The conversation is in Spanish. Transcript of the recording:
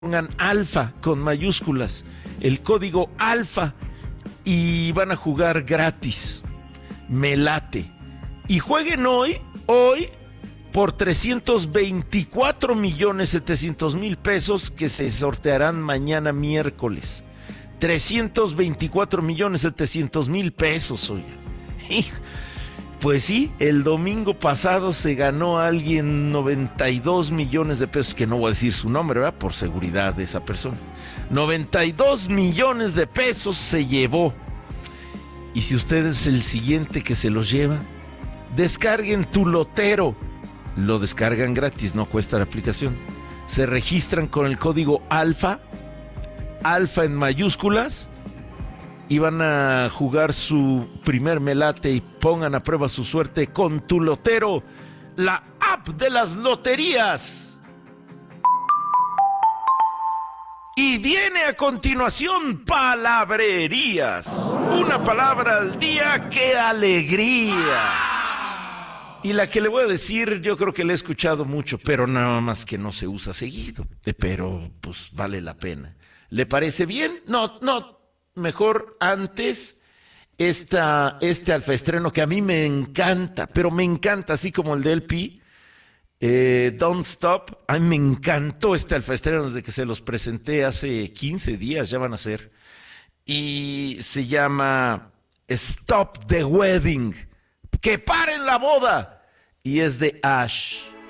pongan alfa con mayúsculas, el código alfa, y van a jugar gratis. Me late. Y jueguen hoy, por 324,700,000 pesos que se sortearán mañana miércoles. 324,700,000 pesos, oigan. Pues sí, el domingo pasado se ganó a alguien 92 millones de pesos, que no voy a decir su nombre, ¿verdad? Por seguridad de esa persona. 92 millones de pesos se llevó. Y si usted es el siguiente que se los lleva, descarguen Tu Lotero. Lo descargan gratis, no cuesta la aplicación. Se registran con el código alfa en mayúsculas, y van a jugar su primer melate y pongan a prueba su suerte con Tu Lotero, la app de las loterías. Y viene a continuación palabrerías. Una palabra al día, ¡qué alegría! Y la que le voy a decir, yo creo que la he escuchado mucho, pero nada más que no se usa seguido. Pero pues vale la pena. ¿Le parece bien? No, mejor antes este alfaestreno que a mí me encanta, pero me encanta, así como el de LP, Don't Stop. A mí me encantó este alfaestreno desde que se los presenté hace 15 días, ya van a ser. Y se llama Stop the Wedding, que paren la boda, y es de Ash.